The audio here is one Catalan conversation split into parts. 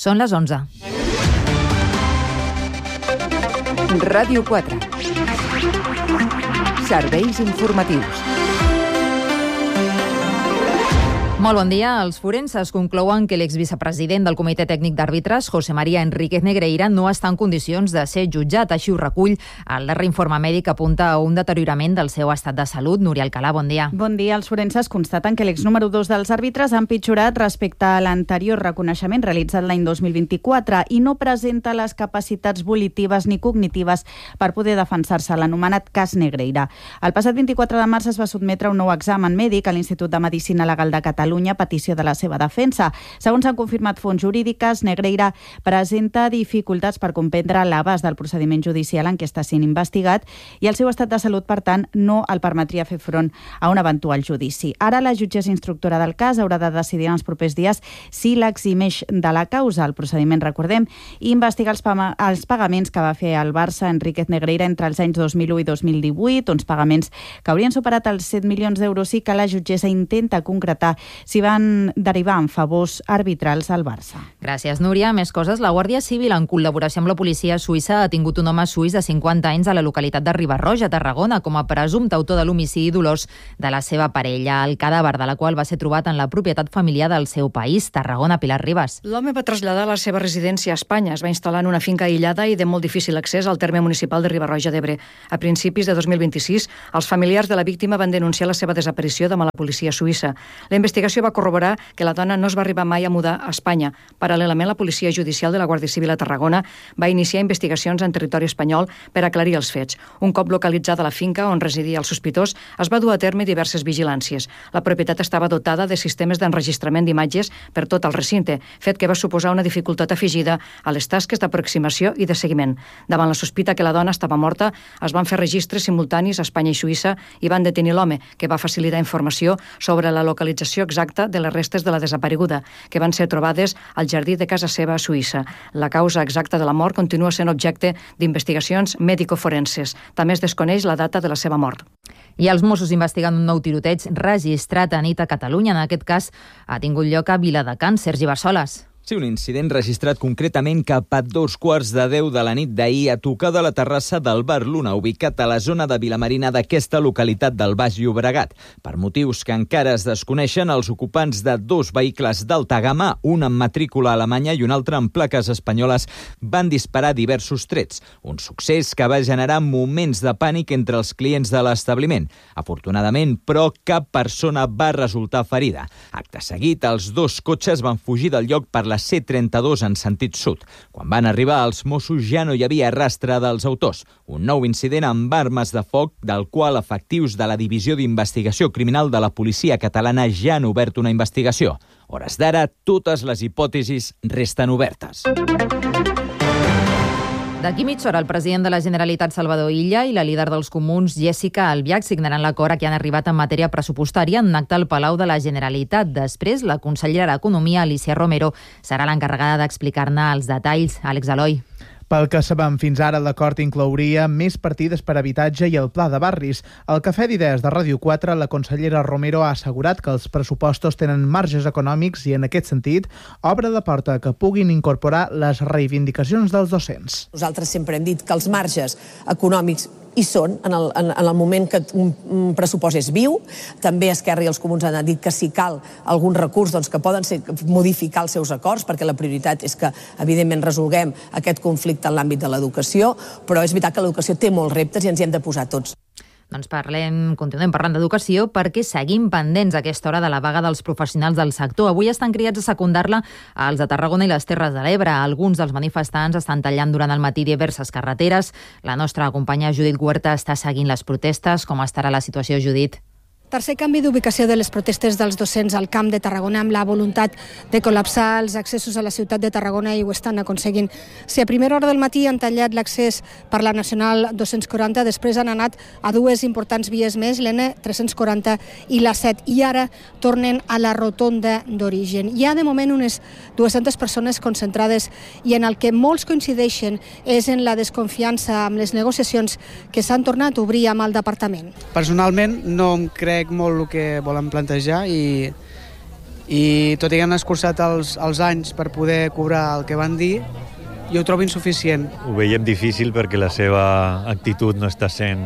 Són les 11. Ràdio 4. Serveis informatius. Molt bon dia. Els forenses conclouen que l'exvicepresident del Comitè Tècnic d'Àrbitres, José María Enríquez Negreira, no està en condicions de ser jutjat. Així ho recull el darrer informe mèdic que apunta a un deteriorament del seu estat de salut. Núria Alcalà, bon dia. Bon dia. Els forenses constaten que l'ex número 2 dels àrbitres ha empitjorat respecte a l'anterior reconeixement realitzat l'any 2024 i no presenta les capacitats volitives ni cognitives per poder defensar-se, l'anomenat cas Negreira. El passat 24 de març es va sotmetre un nou examen mèdic a l'Institut de Medicina Legal de Catalunya a petició de la seva defensa. Segons han confirmat fonts jurídiques, Negreira presenta dificultats per comprendre l'abast del procediment judicial en què està sent investigat i el seu estat de salut, per tant, no el permetria fer front a un eventual judici. Ara la jutgessa instructora del cas haurà de decidir en els propers dies si l'eximeix de la causa. El procediment, recordem, investiga els pagaments que va fer el Barça Enríquez Negreira entre els anys 2001 i 2018, uns pagaments que haurien superat els 7 milions d'euros i que la jutgessa intenta concretar si van derivar en favors arbitrals al Barça. Gràcies, Núria. Més coses. La Guàrdia Civil, en col·laboració amb la policia suïssa, ha tingut un home suís de 50 anys a la localitat de Riba-roja, Tarragona, com a presumpte autor de l'homicidi dolós de la seva parella, el cadàver de la qual va ser trobat en la propietat familiar del seu país, Tarragona. Pilar Ribas. L'home va traslladar la seva residència a Espanya. Es va instal·lar en una finca aïllada i de molt difícil accés al terme municipal de Riba-roja d'Ebre. A principis de 2026, els familiars de la víctima van denunciar la seva desaparició davant la policia suïssa. La investigació va corroborar que la dona no es va arribar mai a mudar a Espanya. Paral·lelament, la Policia Judicial de la Guàrdia Civil a Tarragona va iniciar investigacions en territori espanyol per aclarir els fets. Un cop localitzada la finca on residia el sospitós, es va dur a terme diverses vigilàncies. La propietat estava dotada de sistemes d'enregistrament d'imatges per tot el recinte, fet que va suposar una dificultat afegida a les tasques d'aproximació i de seguiment. Davant la sospita que la dona estava morta, es van fer registres simultanis a Espanya i Suïssa i van detenir l'home, que va facilitar informació sobre la localització exacta de les restes de la desapareguda, que van ser trobades al jardí de casa seva a Suïssa. La causa exacta de la mort continua sent objecte d'investigacions mèdico-forenses. També es desconeix la data de la seva mort. I els Mossos investiguen un nou tiroteig registrat a nit a Catalunya. En aquest cas ha tingut lloc a Viladecans. Sergi Bassoles. Sí, un incident registrat concretament cap a 2:15 de la nit d'ahir a tocar de la terrassa del bar Luna, ubicat a la zona de Vilamarina d'aquesta localitat del Baix Llobregat. Per motius que encara es desconeixen, els ocupants de dos vehicles d'alta gamma, un amb matrícula alemanya i un altre amb plaques espanyoles, van disparar diversos trets. Un succés que va generar moments de pànic entre els clients de l'establiment. Afortunadament, però, cap persona va resultar ferida. Acte seguit, els dos cotxes van fugir del lloc per la C32 en sentit sud. Quan van arribar, els Mossos ja no hi havia rastre dels autors. Un nou incident amb armes de foc, del qual efectius de la Divisió d'Investigació Criminal de la Policia Catalana ja han obert una investigació. A hores d'ara, totes les hipòtesis resten obertes. D'aquí mitja hora, el president de la Generalitat, Salvador Illa, i la líder dels Comuns, Jessica Albiach, signaran l'acord a què han arribat en matèria pressupostària en un acte al Palau de la Generalitat. Després, la consellera d'Economia, Alicia Romero, serà l'encarregada d'explicar-ne els detalls. Àlex Eloi. Pel que sabem fins ara, l'acord inclouria més partides per habitatge i el pla de barris. Al Cafè d'Idees de Ràdio 4, la consellera Romero ha assegurat que els pressupostos tenen marges econòmics i, en aquest sentit, obre la porta que puguin incorporar les reivindicacions dels docents. Nosaltres sempre hem dit que els marges econòmics hi són en el moment que un pressupost és viu. També Esquerra i els Comuns han dit que si cal algun recurs que poden ser modificar els seus acords, perquè la prioritat és que evidentment resolguem aquest conflicte en l'àmbit de l'educació, però és veritat que l'educació té molts reptes i ens hi hem de posar tots. Doncs continuem parlant d'educació perquè seguim pendents a aquesta hora de la vaga dels professionals del sector. Avui estan criats a secundar-la als de Tarragona i les Terres de l'Ebre. Alguns dels manifestants estan tallant durant el matí diverses carreteres. La nostra companya Judit Huerta està seguint les protestes. Com estarà la situació, Judit? Tercer canvi d'ubicació de les protestes dels docents al Camp de Tarragona amb la voluntat de col·lapsar els accessos a la ciutat de Tarragona i ho estan aconseguint. Si a primera hora del matí han tallat l'accés per la Nacional 240, després han anat a dues importants vies més, l'N340 i la 7, i ara tornen a la rotonda d'origen. Hi ha de moment unes 200 persones concentrades i en el que molts coincideixen és en la desconfiança amb les negociacions que s'han tornat a obrir amb el departament. Personalment no em crec molt el que volen plantejar i I tot i que han escurçat els anys per poder cobrar el que van dir, jo ho trobo insuficient. Ho veiem difícil perquè la seva actitud no està sent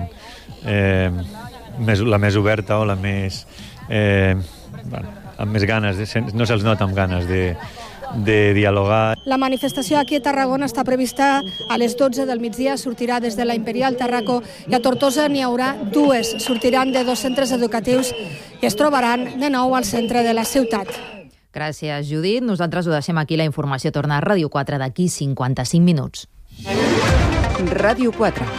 la més oberta o la més... amb més ganes, no se'ls nota amb ganes de dialogar. La manifestació aquí a Tarragona està prevista a les 12 del migdia, sortirà des de la Imperial Tarraco i a Tortosa n'hi haurà dues, sortiran de 2 centres educatius i es trobaran de nou al centre de la ciutat. Gràcies, Judit. Nosaltres ho deixem aquí. La informació torna a Ràdio 4 d'aquí 55 minuts. Ràdio 4.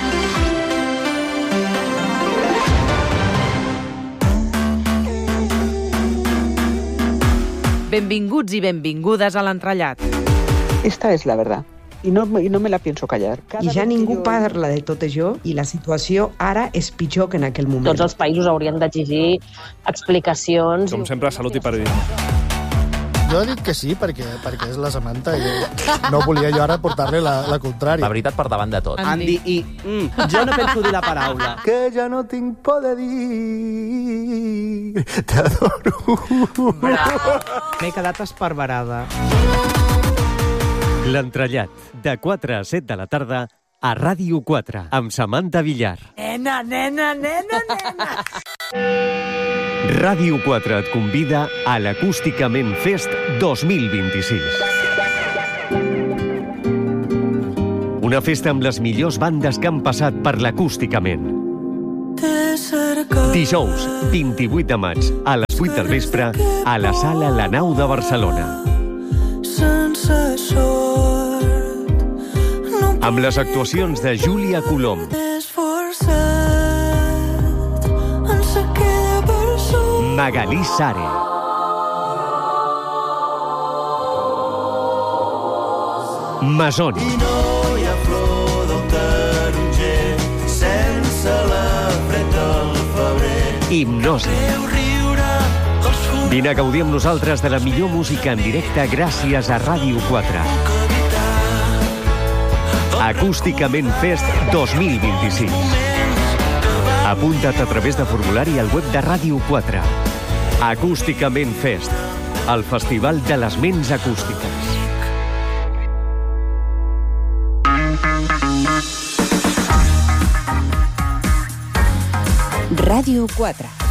Benvinguts i benvingudes a l'entrellat. Esta es la verdad. I no me la pienso callar. I ja ningú parla de tot això i la situació ara és pitjor que en aquell moment. Tots els països haurien d'exigir explicacions. Com sempre, salut i periodisme. Jo he dit que sí, perquè és la Samantha i no volia jo ara portar-li la contrària. La veritat per davant de tot. Han dit jo no penso dir la paraula. Que ja no tinc por de dir t'adoro. M'he quedat esparverada. L'entrellat, de 4 a 7 de la tarda, a Ràdio 4, amb Samantha Villar. Nena, nena, nena, nena. Ràdio 4 et convida a l'Acústicament Fest 2026. Una festa amb les millors bandes que han passat per l'Acústicament. Dijous, 28 de maig, a les 8 del vespre, a la Sala La Nau de Barcelona. Amb les actuacions de Júlia Colom, Magalí Sare, Masoni, Hipnosi. Vine a gaudir amb nosaltres de la millor música en directe gràcies a Ràdio 4. Acústicament Fest 2026. Apunta't a través de formulari al web de Ràdio 4. Acústicament Fest, el festival de les ments acústiques. Ràdio 4.